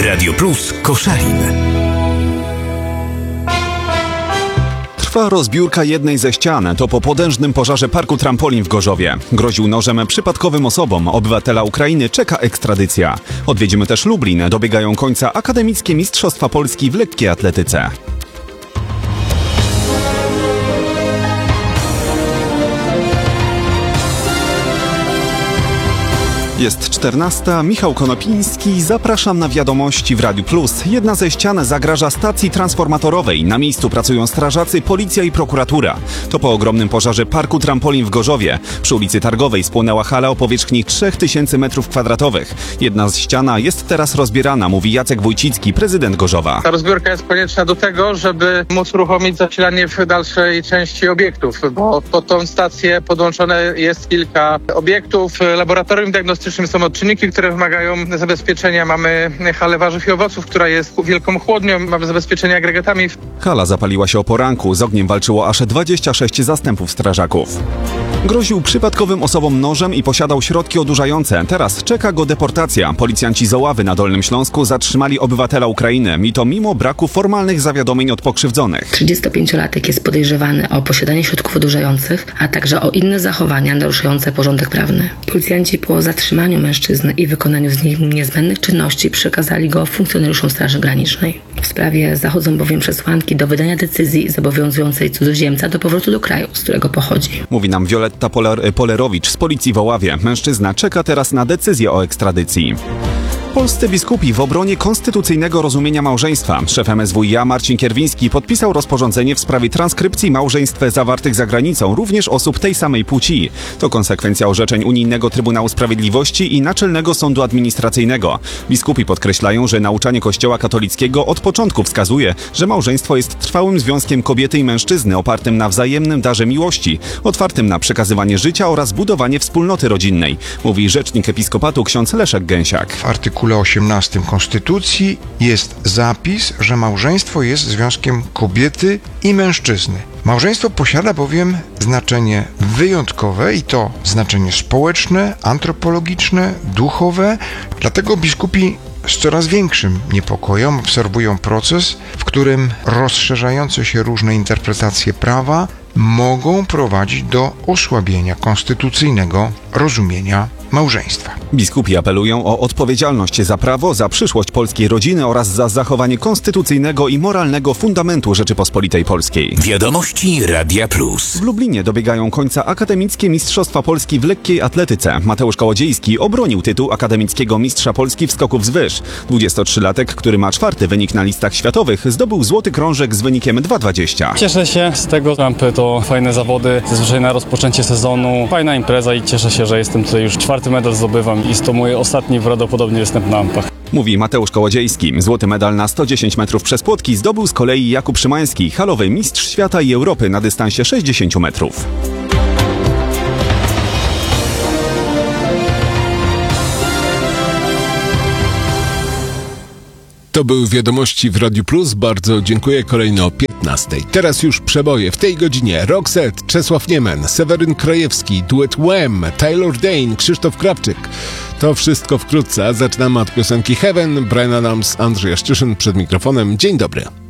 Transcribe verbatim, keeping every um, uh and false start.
Radio Plus Koszalin. Trwa rozbiórka jednej ze ścian. To po potężnym pożarze parku trampolin w Gorzowie. Groził nożem przypadkowym osobom. Obywatela Ukrainy czeka ekstradycja. Odwiedzimy też Lublin. Dobiegają końca akademickie Mistrzostwa Polski w lekkiej atletyce. Jest czternasta, Michał Konopiński, zapraszam na wiadomości w Radiu Plus. Jedna ze ścian zagraża stacji transformatorowej. Na miejscu pracują strażacy, policja i prokuratura. To po ogromnym pożarze parku trampolin w Gorzowie. Przy ulicy Targowej spłonęła hala o powierzchni trzy tysiące metrów kwadratowych. Jedna z ściana jest teraz rozbierana, mówi Jacek Wójcicki, prezydent Gorzowa. Ta rozbiórka jest konieczna do tego, żeby móc uruchomić zasilanie w dalszej części obiektów, bo pod tą stację podłączone jest kilka obiektów, laboratorium diagnostyczne. Są odczynniki, które wymagają zabezpieczenia. Mamy halę warzyw i owoców, która jest wielką chłodnią. Mamy zabezpieczenie agregatami. Hala zapaliła się o poranku. Z ogniem walczyło aż dwadzieścia sześć zastępów strażaków. Groził przypadkowym osobom nożem i posiadał środki odurzające. Teraz czeka go deportacja. Policjanci z Oławy na Dolnym Śląsku zatrzymali obywatela Ukrainy. I to mimo braku formalnych zawiadomień od pokrzywdzonych. trzydziestopięciolatek jest podejrzewany o posiadanie środków odurzających, a także o inne zachowania naruszające porządek prawny. Policjanci po zatrzymaniu mężczyzny i wykonaniu z nim niezbędnych czynności przekazali go funkcjonariuszom Straży Granicznej. W sprawie zachodzą bowiem przesłanki do wydania decyzji zobowiązującej cudzoziemca do powrotu do kraju, z którego pochodzi. Mówi nam Wioletta Poler- Polerowicz z Policji w Oławie. Mężczyzna czeka teraz na decyzję o ekstradycji. Polscy biskupi w obronie konstytucyjnego rozumienia małżeństwa. Szef M S W iA Marcin Kierwiński podpisał rozporządzenie w sprawie transkrypcji małżeństw zawartych za granicą, również osób tej samej płci. To konsekwencja orzeczeń Unijnego Trybunału Sprawiedliwości i Naczelnego Sądu Administracyjnego. Biskupi podkreślają, że nauczanie Kościoła katolickiego od początku wskazuje, że małżeństwo jest trwałym związkiem kobiety i mężczyzny opartym na wzajemnym darze miłości, otwartym na przekazywanie życia oraz budowanie wspólnoty rodzinnej, mówi rzecznik episkopatu ksiądz Leszek Gęsiak. W artykule osiemnastym Konstytucji jest zapis, że małżeństwo jest związkiem kobiety i mężczyzny. Małżeństwo posiada bowiem znaczenie wyjątkowe i to znaczenie społeczne, antropologiczne, duchowe. Dlatego biskupi z coraz większym niepokojem obserwują proces, w którym rozszerzające się różne interpretacje prawa mogą prowadzić do osłabienia konstytucyjnego rozumienia małżeństwa. Biskupi apelują o odpowiedzialność za prawo, za przyszłość polskiej rodziny oraz za zachowanie konstytucyjnego i moralnego fundamentu Rzeczypospolitej Polskiej. Wiadomości Radia Plus. W Lublinie dobiegają końca akademickie Mistrzostwa Polski w lekkiej atletyce. Mateusz Kołodziejski obronił tytuł akademickiego mistrza Polski w skoku wzwyż. dwudziestotrzylatek, który ma czwarty wynik na listach światowych, zdobył złoty krążek z wynikiem dwa dwadzieścia. Cieszę się z tego. Rampy to fajne zawody, zazwyczaj na rozpoczęcie sezonu. Fajna impreza i cieszę się, że jestem tutaj już czwarty medal zdobywam i jest to mój ostatni prawdopodobnie występ na rampach. Mówi Mateusz Kołodziejski. Złoty medal na sto dziesięć metrów przez płotki zdobył z kolei Jakub Szymański, halowy mistrz świata i Europy na dystansie sześćdziesiąt metrów. To były wiadomości w Radiu Plus. Bardzo dziękuję. Kolejno o piętnastej. Teraz już przeboje. W tej godzinie Roxette, Czesław Niemen, Seweryn Krajewski, duet Wham, Taylor Dane, Krzysztof Krawczyk. To wszystko wkrótce. Zaczynamy od piosenki Heaven, Bryan Adams, Andrzej Jaszczyszyn przed mikrofonem. Dzień dobry.